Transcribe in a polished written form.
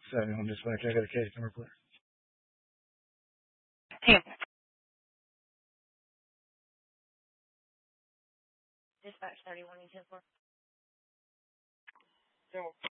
Sorry, I'm just like, I got a case number, please. Hey, dispatch 31 4.